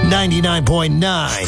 99.9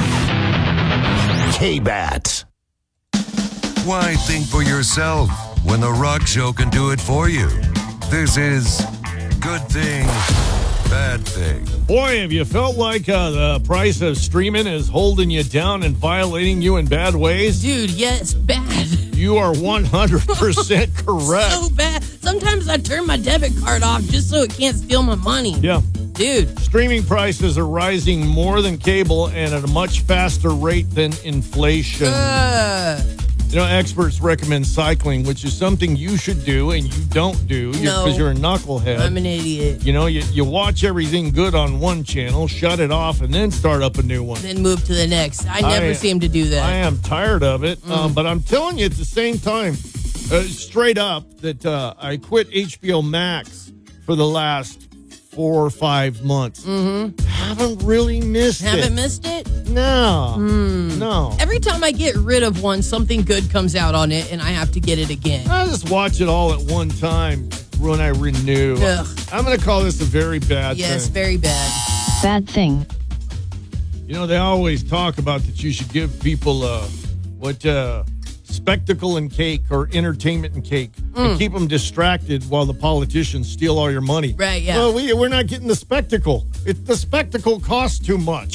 K-Bat. Why think for yourself when The Rock Show can do it for you? This is Good Thing, Bad Thing. Boy, have you felt like the price of streaming is holding you down and violating you in bad ways? Dude, yes, bad. You are 100% correct. So bad. Sometimes I turn my debit card off just so it can't steal my money. Yeah. Dude. Streaming prices are rising more than cable and at a much faster rate than inflation. You know, experts recommend cycling, which is something you should do and you don't do because you're a knucklehead. I'm an idiot. You know, you watch everything good on one channel, shut it off, and then start up a new one. Then move to the next. I never seem to do that. I am tired of it, but I'm telling you at the same time, straight up, that I quit HBO Max for the last 4 or 5 months. Mm-hmm. Haven't really missed it. Haven't missed it? No. No. Every time I get rid of one, something good comes out on it, and I have to get it again. I just watch it all at one time when I renew. Ugh. I'm going to call this a very bad thing. Yes, very bad. Bad thing. You know, they always talk about that you should give people spectacle and cake or entertainment and cake and keep them distracted while the politicians steal all your money. Right, yeah. Well, we're not getting the spectacle. The spectacle costs too much.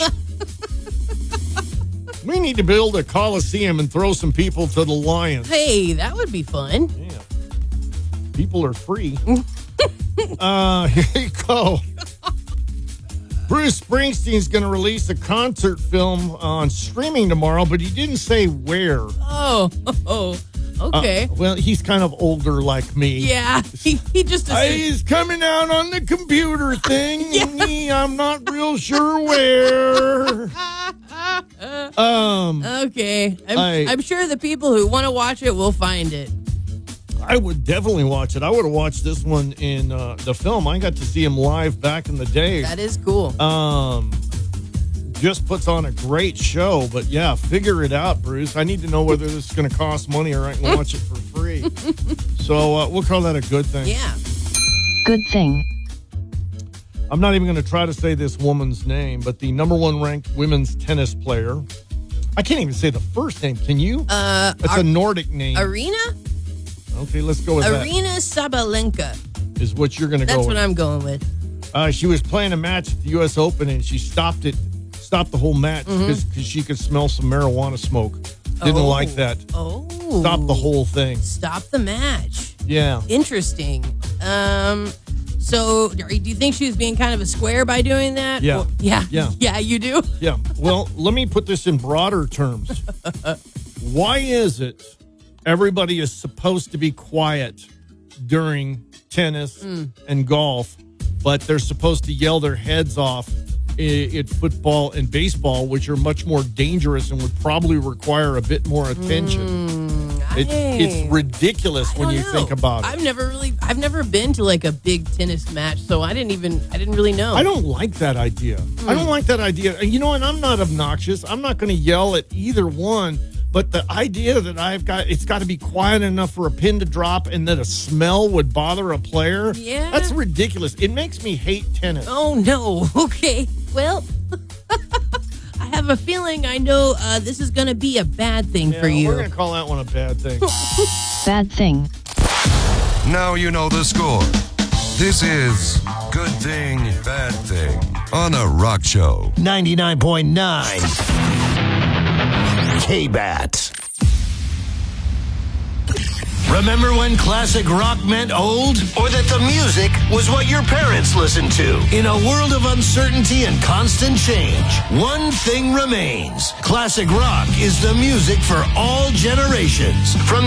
We need to build a coliseum and throw some people to the lions. Hey, that would be fun. Yeah. People are free. Here you go. Bruce Springsteen's going to release a concert film on streaming tomorrow, but he didn't say where. Oh, okay. Well, he's kind of older like me. Yeah, he just... He's coming out on the computer thing. I'm not real sure where. Okay. I'm sure the people who want to watch it will find it. I would definitely watch it. I would have watched this one in the film. I got to see him live back in the day. That is cool. Just puts on a great show. But yeah, figure it out, Bruce. I need to know whether this is going to cost money or I can watch it for free. So we'll call that a good thing. Yeah. Good thing. I'm not even going to try to say this woman's name, but the number 1 ranked women's tennis player. I can't even say the first name. Can you? It's a Nordic name. Arena? Okay, let's go with Arena Sabalenka. Is what you're going to go with. That's what I'm going with. She was playing a match at the U.S. Open, and she stopped the whole match because she could smell some marijuana smoke. Didn't like that. Oh. Stopped the whole thing. Stop the match. Yeah. Interesting. So, do you think she was being kind of a square by doing that? Yeah. Or, yeah. Yeah. Yeah, you do? Yeah. Well, let me put this in broader terms. Why is it everybody is supposed to be quiet during tennis and golf, but they're supposed to yell their heads off in football and baseball, which are much more dangerous and would probably require a bit more attention? It's ridiculous when you think about it. I've never been to like a big tennis match, so I didn't really know. I don't like that idea. I don't like that idea. You know, and I'm not obnoxious. I'm not going to yell at either one. But the idea that it's got to be quiet enough for a pin to drop and that a smell would bother a player, that's ridiculous. It makes me hate tennis. Oh, no. Okay. Well, I have a feeling I know this is going to be a bad thing for you. We're going to call that one a bad thing. Bad thing. Now you know the score. This is Good Thing, Bad Thing on The Rock Show. 99.9 K-Bat. Remember when classic rock meant old? Or that the music was what your parents listened to? In a world of uncertainty and constant change, one thing remains. Classic rock is the music for all generations. From